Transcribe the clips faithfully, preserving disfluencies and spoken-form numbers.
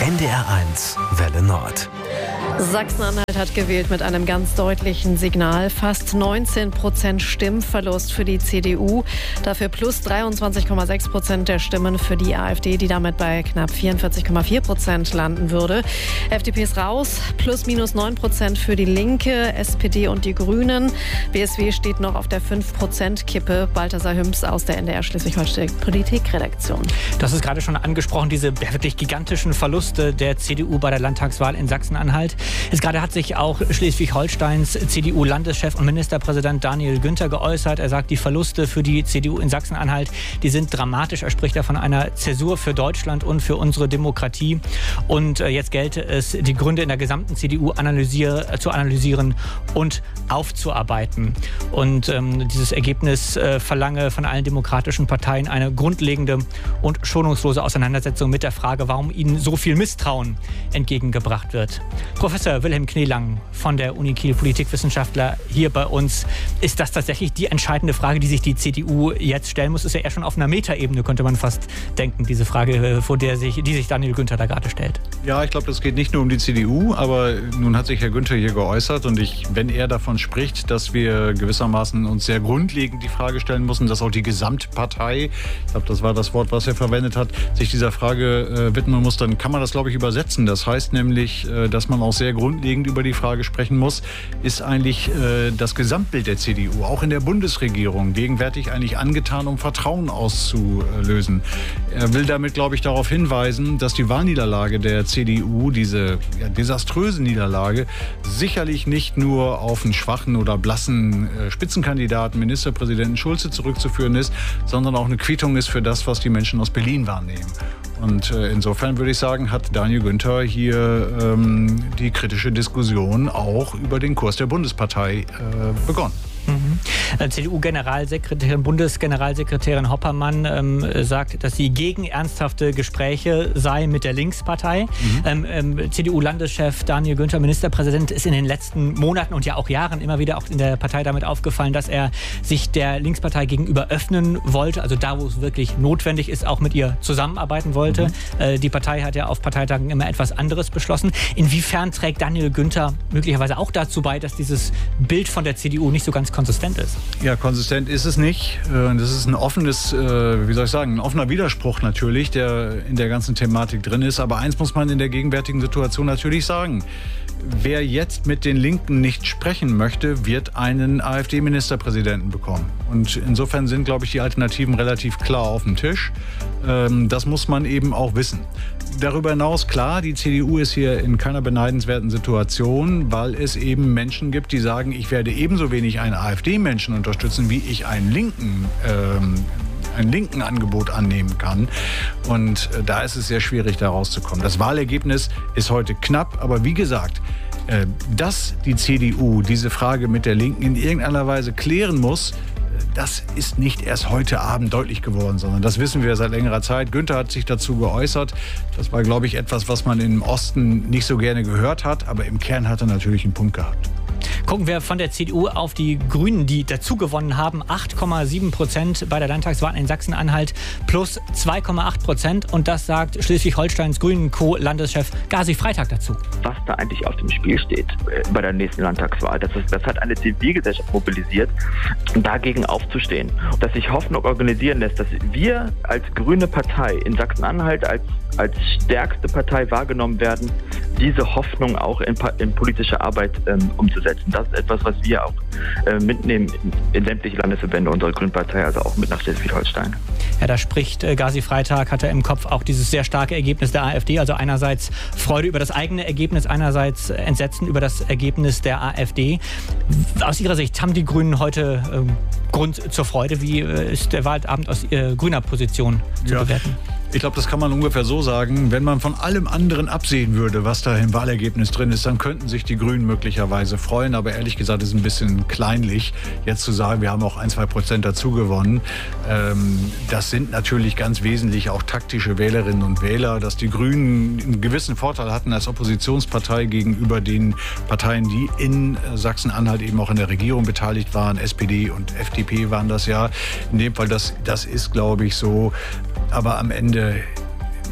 N D R eins Welle Nord. Sachsen-Anhalt hat gewählt mit einem ganz deutlichen Signal. Fast neunzehn Prozent Stimmverlust für die C D U. Dafür plus dreiundzwanzig Komma sechs Prozent der Stimmen für die AfD, die damit bei knapp vierundvierzig Komma vier Prozent landen würde. F D P ist raus, plus minus neun Prozent für die Linke, S P D und die Grünen. B S W steht noch auf der fünf Prozent Kippe. Balthasar Hüms aus der N D R Schleswig-Holstein Politikredaktion. Das ist gerade schon angesprochen, diese wirklich gigantischen Verluste der C D U bei der Landtagswahl in Sachsen-Anhalt. Jetzt gerade hat sich auch Schleswig-Holsteins C D U-Landeschef und Ministerpräsident Daniel Günther geäußert. Er sagt, die Verluste für die C D U in Sachsen-Anhalt, die sind dramatisch. Er spricht da von einer Zäsur für Deutschland und für unsere Demokratie. Und jetzt gelte es, die Gründe in der gesamten C D U analysier, zu analysieren und aufzuarbeiten. Und ähm, dieses Ergebnis äh, verlange von allen demokratischen Parteien eine grundlegende und schonungslose Auseinandersetzung mit der Frage, warum ihnen so viel Misstrauen entgegengebracht wird. Professor Wilhelm Kneelang von der Uni Kiel, Politikwissenschaftler, hier bei uns. Ist das tatsächlich die entscheidende Frage, die sich die C D U jetzt stellen muss? Ist ja eher schon auf einer Metaebene, könnte man fast denken, diese Frage, vor der sich, die sich Daniel Günther da gerade stellt. Ja, ich glaube, das geht nicht nur um die C D U, aber nun hat sich Herr Günther hier geäußert und ich, wenn er davon spricht, dass wir gewissermaßen uns sehr grundlegend die Frage stellen müssen, dass auch die Gesamtpartei, ich glaube, das war das Wort, was er verwendet hat, sich dieser Frage äh, widmen muss, dann kann man das, glaube ich, übersetzen. Das heißt nämlich, äh, dass man auch sehr grundlegend über die Frage sprechen muss, ist eigentlich äh, das Gesamtbild der C D U, auch in der Bundesregierung, gegenwärtig eigentlich angetan, um Vertrauen auszulösen. Er will damit, glaube ich, darauf hinweisen, dass die Wahlniederlage der C D U, diese ja, desaströse Niederlage, sicherlich nicht nur auf einen schwachen oder blassen äh, Spitzenkandidaten, Ministerpräsidenten Schulze zurückzuführen ist, sondern auch eine Quittung ist für das, was die Menschen aus Berlin wahrnehmen. Und äh, insofern würde ich sagen, hat Daniel Günther hier ähm, die kritische Diskussion auch über den Kurs der Bundespartei äh, begonnen. Mhm. C D U-Generalsekretärin, Bundesgeneralsekretärin Hoppermann ähm, sagt, dass sie gegen ernsthafte Gespräche sei mit der Linkspartei. Mhm. Ähm, ähm, C D U-Landeschef Daniel Günther, Ministerpräsident, ist in den letzten Monaten und ja auch Jahren immer wieder auch in der Partei damit aufgefallen, dass er sich der Linkspartei gegenüber öffnen wollte, also da, wo es wirklich notwendig ist, auch mit ihr zusammenarbeiten wollte. Mhm. Äh, die Partei hat ja auf Parteitagen immer etwas anderes beschlossen. Inwiefern trägt Daniel Günther möglicherweise auch dazu bei, dass dieses Bild von der C D U nicht so ganz konsistent ist? Ja, konsistent ist es nicht. Das ist ein offenes, wie soll ich sagen, ein offener Widerspruch natürlich, der in der ganzen Thematik drin ist. Aber eins muss man in der gegenwärtigen Situation natürlich sagen. Wer jetzt mit den Linken nicht sprechen möchte, wird einen AfD-Ministerpräsidenten bekommen. Und insofern sind, glaube ich, die Alternativen relativ klar auf dem Tisch. Das muss man eben auch wissen. Darüber hinaus, klar, die C D U ist hier in keiner beneidenswerten Situation, weil es eben Menschen gibt, die sagen, ich werde ebenso wenig einen AfD-Menschen unterstützen, wie ich einen Linken ähm, ein linken Angebot annehmen kann. Und äh, da ist es sehr schwierig, da rauszukommen. Das Wahlergebnis ist heute knapp, aber wie gesagt, äh, dass die C D U diese Frage mit der Linken in irgendeiner Weise klären muss, das ist nicht erst heute Abend deutlich geworden, sondern das wissen wir seit längerer Zeit. Günther hat sich dazu geäußert. Das war, glaube ich, etwas, was man im Osten nicht so gerne gehört hat, aber im Kern hat er natürlich einen Punkt gehabt. Gucken wir von der C D U auf die Grünen, die dazu gewonnen haben. acht Komma sieben Prozent bei der Landtagswahl in Sachsen-Anhalt plus zwei Komma acht Prozent. Und das sagt Schleswig-Holsteins Grünen-Co-Landeschef Gazi Freitag dazu. Was da eigentlich auf dem Spiel steht äh, bei der nächsten Landtagswahl, das, ist, das hat eine Zivilgesellschaft mobilisiert, dagegen aufzustehen. Dass sich Hoffnung organisieren lässt, dass wir als grüne Partei in Sachsen-Anhalt als, als stärkste Partei wahrgenommen werden, diese Hoffnung auch in, in politische Arbeit ähm, umzusetzen. Das ist etwas, was wir auch äh, mitnehmen in, in sämtliche Landesverbände unserer Grünpartei, also auch mit nach Schleswig-Holstein. Ja, da spricht äh, Gazi Freitag, hat er im Kopf auch dieses sehr starke Ergebnis der AfD, also einerseits Freude über das eigene Ergebnis, einerseits Entsetzen über das Ergebnis der AfD. Aus Ihrer Sicht haben die Grünen heute äh, Grund zur Freude? Wie äh, ist der Wahlabend aus äh, grüner Position zu ja. bewerten? Ich glaube, das kann man ungefähr so sagen. Wenn man von allem anderen absehen würde, was da im Wahlergebnis drin ist, dann könnten sich die Grünen möglicherweise freuen. Aber ehrlich gesagt ist es ein bisschen kleinlich, jetzt zu sagen, wir haben auch ein, zwei Prozent dazu gewonnen. Ähm, das sind natürlich ganz wesentlich auch taktische Wählerinnen und Wähler, dass die Grünen einen gewissen Vorteil hatten als Oppositionspartei gegenüber den Parteien, die in Sachsen-Anhalt eben auch in der Regierung beteiligt waren. S P D und F D P waren das ja. In dem Fall, das, das ist, glaube ich, so. Aber am Ende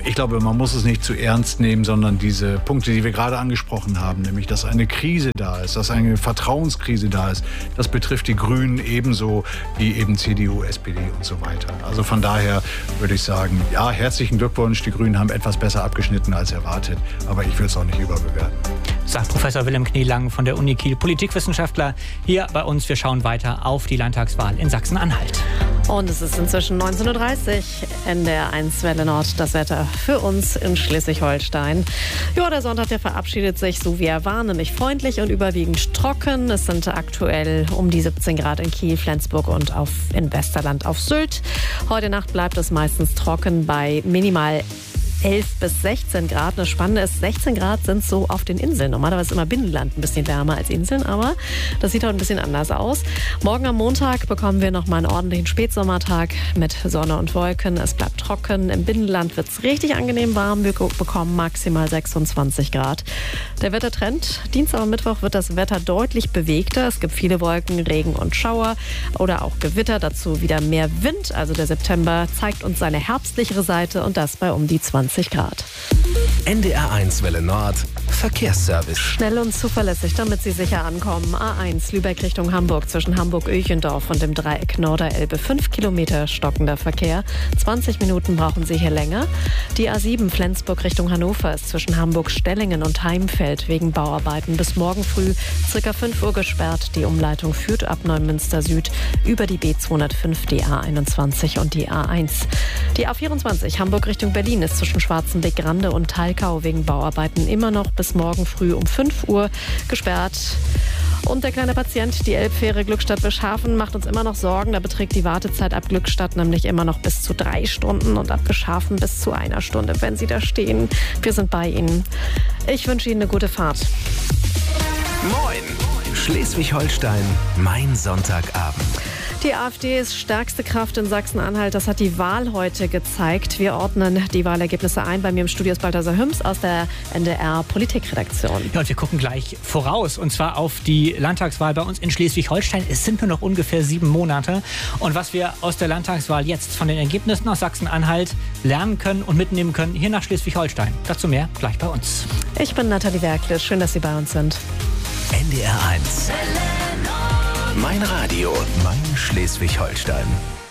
ich glaube, man muss es nicht zu ernst nehmen, sondern diese Punkte, die wir gerade angesprochen haben, nämlich, dass eine Krise da ist, dass eine Vertrauenskrise da ist, das betrifft die Grünen ebenso wie eben C D U, S P D und so weiter. Also von daher würde ich sagen, ja, herzlichen Glückwunsch, die Grünen haben etwas besser abgeschnitten als erwartet, aber ich will es auch nicht überbewerten. Sagt Professor Wilhelm Knielang von der Uni Kiel, Politikwissenschaftler, hier bei uns. Wir schauen weiter auf die Landtagswahl in Sachsen-Anhalt. Und es ist inzwischen neunzehn Uhr dreißig, N D R eins Welle Nord, das Wetter für uns in Schleswig-Holstein. Ja, der Sonntag, der verabschiedet sich, so wie er war, nämlich freundlich und überwiegend trocken. Es sind aktuell um die siebzehn Grad in Kiel, Flensburg und auf, in Westerland auf Sylt. Heute Nacht bleibt es meistens trocken bei minimal elf bis sechzehn Grad. Das Spannende ist, sechzehn Grad sind so auf den Inseln. Normalerweise ist immer Binnenland ein bisschen wärmer als Inseln, aber das sieht heute ein bisschen anders aus. Morgen am Montag bekommen wir noch mal einen ordentlichen Spätsommertag mit Sonne und Wolken. Es bleibt trocken. Im Binnenland wird es richtig angenehm warm. Wir bekommen maximal sechsundzwanzig Grad. Der Wettertrend: Dienstag und Mittwoch wird das Wetter deutlich bewegter. Es gibt viele Wolken, Regen und Schauer oder auch Gewitter. Dazu wieder mehr Wind. Also der September zeigt uns seine herbstlichere Seite und das bei um die zwanzig Grad. N D R eins Welle Nord Verkehrsservice. Schnell und zuverlässig, damit Sie sicher ankommen. A eins Lübeck Richtung Hamburg zwischen Hamburg-Öchendorf und dem Dreieck Norderelbe. Fünf Kilometer stockender Verkehr. zwanzig Minuten brauchen Sie hier länger. Die A sieben Flensburg Richtung Hannover ist zwischen Hamburg-Stellingen und Heimfeld wegen Bauarbeiten bis morgen früh circa fünf Uhr gesperrt. Die Umleitung führt ab Neumünster Süd über die B zweihundertfünf, die A einundzwanzig und die A eins. Die A vierundzwanzig Hamburg Richtung Berlin ist zwischen Schwarzenbeck-Grande und Talkau wegen Bauarbeiten immer noch bis morgen früh um fünf Uhr gesperrt. Und der kleine Patient, die Elbfähre Glückstadt-Bischhafen, macht uns immer noch Sorgen. Da beträgt die Wartezeit ab Glückstadt nämlich immer noch bis zu drei Stunden und ab Bischhafen bis zu einer Stunde, wenn Sie da stehen. Wir sind bei Ihnen. Ich wünsche Ihnen eine gute Fahrt. Moin! Schleswig-Holstein, mein Sonntagabend. Die AfD ist stärkste Kraft in Sachsen-Anhalt. Das hat die Wahl heute gezeigt. Wir ordnen die Wahlergebnisse ein. Bei mir im Studio ist Balthasar Hüms aus der N D R-Politikredaktion. Ja, und wir gucken gleich voraus, und zwar auf die Landtagswahl bei uns in Schleswig-Holstein. Es sind nur noch ungefähr sieben Monate. Und was wir aus der Landtagswahl jetzt von den Ergebnissen aus Sachsen-Anhalt lernen können und mitnehmen können, hier nach Schleswig-Holstein. Dazu mehr gleich bei uns. Ich bin Nathalie Werkle. Schön, dass Sie bei uns sind. N D R eins. Mein Radio, mein Schleswig-Holstein.